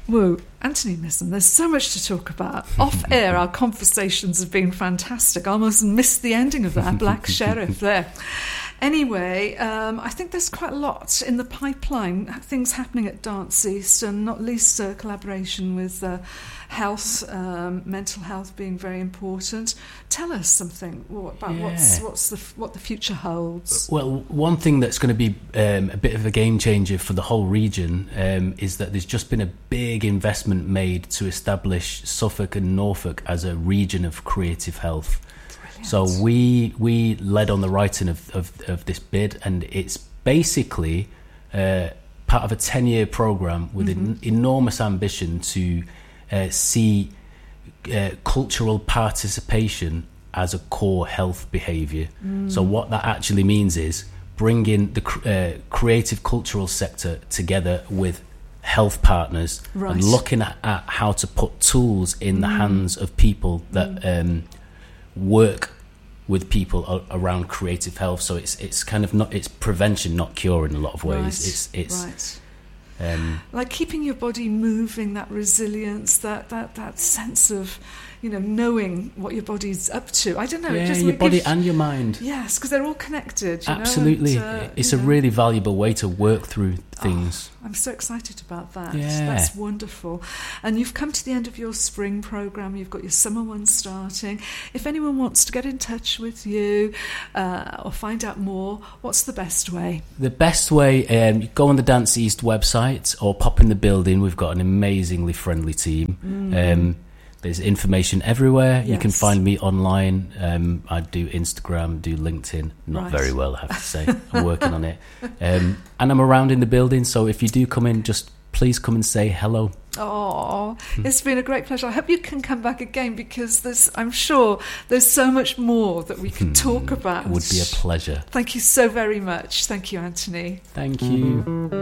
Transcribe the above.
Whoa, Anthony Misson, there's so much to talk about. Off air, our conversations have been fantastic. I almost missed the ending of that Black Sheriff there. Anyway, I think there's quite a lot in the pipeline, things happening at Dance East, and not least collaboration with health, mental health being very important. Tell us something about what the future holds. Well, one thing that's going to be a bit of a game changer for the whole region is that there's just been a big investment made to establish Suffolk and Norfolk as a region of creative health. So we led on the writing of this bid, and it's basically part of a 10-year programme with an enormous ambition to see cultural participation as a core health behaviour. So what that actually means is bringing the creative cultural sector together with health partners and looking at how to put tools in the hands of people that work with people around creative health. So it's kind of it's prevention, not cure in a lot of ways. It's like keeping your body moving, that resilience, that sense of, knowing what your body's up to. I don't know. Yeah, your body and your mind. Yes, because they're all connected. Absolutely. It's a really valuable way to work through things. I'm so excited about that. Yeah. That's wonderful. And you've come to the end of your spring programme. You've got your summer one starting. If anyone wants to get in touch with you or find out more, what's the best way? The best way, go on the Dance East website or pop in the building. We've got an amazingly friendly team. There's information everywhere. Yes. You can find me online. I do Instagram, do LinkedIn. Not very well, I have to say. I'm working on it. And I'm around in the building, so if you do come in, just please come and say hello. Oh, it's been a great pleasure. I hope you can come back again, because I'm sure there's so much more that we can talk about. It would be a pleasure. Thank you so very much. Thank you, Anthony. Thank you.